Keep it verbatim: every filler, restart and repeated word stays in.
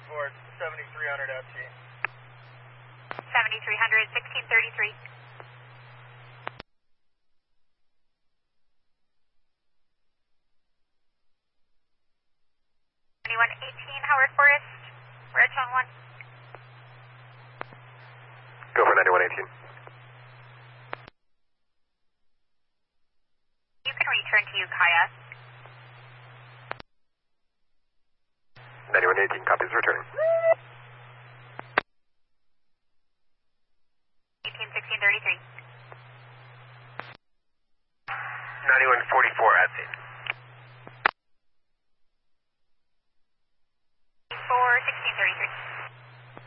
for seventy-three hundred at T. seventy-three hundred, sixteen thirty-three. twenty-one eighteen, Howard Forest, Red on one. Go for ninety-one eighteen. You can return to Ukiah. ninety-one eighteen, copies returning. eighteen sixteen thirty-three. ninety-one forty-four at scene.